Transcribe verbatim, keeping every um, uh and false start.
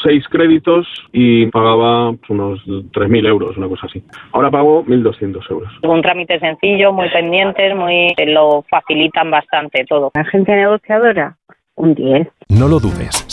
seis créditos y pagaba unos tres mil euros, una cosa así. Ahora pago mil doscientos euros. Un trámite sencillo, muy pendientes, muy lo facilitan bastante todo. La agencia negociadora, un diez. No lo dudes.